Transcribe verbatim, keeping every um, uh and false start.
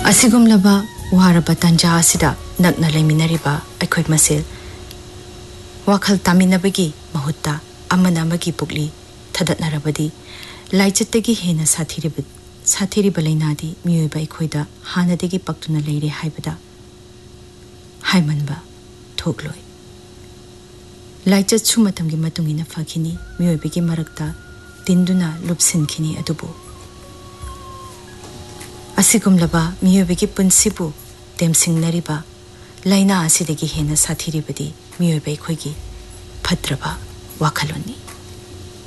असिगुमलबा वारबा तंजा असिदा नकना लेमिनरिबा अखोय मसेल वाखल तामिनबगी महुत्ता अमना अमगी पुगली थदतनरबदी लाइचतगी हेना साथिरिब साथिरिब लैनादी मियोयबा अखोयदा हानदगी पक्तुना लेरे हाइबदा हाइमनबा थोगलोय लाइचत सुमतमगी मतुंगिना फखिनी मियोयबगी मरकता तिंदुना लुपसिनखिनी अदुबो असिगुमलबा मियोयबगी पुनसिबु तेमसिंगनरिबा लाइना असिदगी हेना साथिरिबदी मियोयबा अखोयगी फत्रबा वाखलोनी।